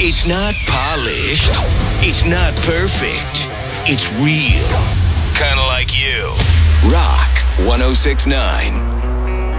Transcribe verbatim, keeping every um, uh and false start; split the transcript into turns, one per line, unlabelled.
It's not polished. It's not perfect. It's real. Kind of like you. Rock one oh six point nine.